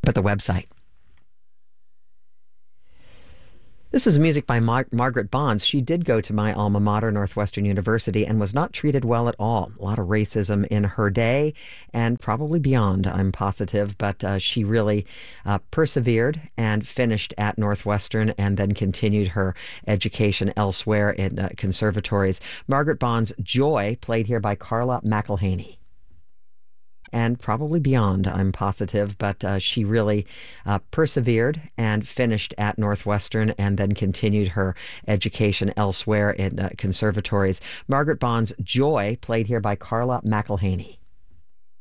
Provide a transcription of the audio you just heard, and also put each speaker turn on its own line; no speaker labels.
but the website. This is music by Margaret Bonds. She did go to my alma mater, Northwestern University, and was not treated well at all. A lot of racism in her day and probably beyond, I'm positive, but she really persevered and finished at Northwestern and then continued her education elsewhere in conservatories. Margaret Bonds' Joy, played here by Carla McElhaney. And probably beyond, I'm positive, but she really persevered and finished at Northwestern and then continued her education elsewhere in conservatories. Margaret Bonds' Joy, played here by Carla McElhaney.